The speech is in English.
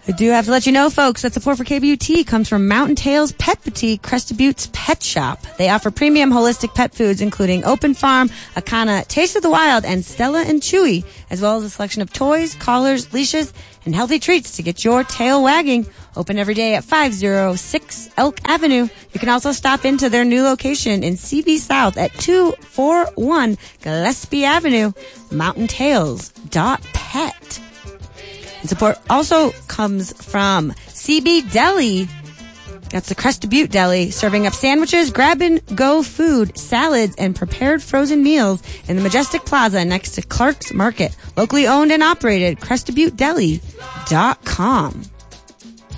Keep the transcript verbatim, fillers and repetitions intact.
I do have to let you know, folks, that support for K B U T comes from Mountain Tails Pet Boutique, Crested Butte's Pet Shop. They offer premium holistic pet foods, including Open Farm, Akana, Taste of the Wild, and Stella and Chewy, as well as a selection of toys, collars, leashes, and healthy treats to get your tail wagging. Open every day at five oh six Elk Avenue. You can also stop into their new location in C B South at two forty-one Gillespie Avenue, mountain tails dot pet. And support also comes from C B Deli. That's the Crested Butte Deli, serving up sandwiches, grab-and-go food, salads, and prepared frozen meals in the Majestic Plaza next to Clark's Market. Locally owned and operated, crested butte deli dot com.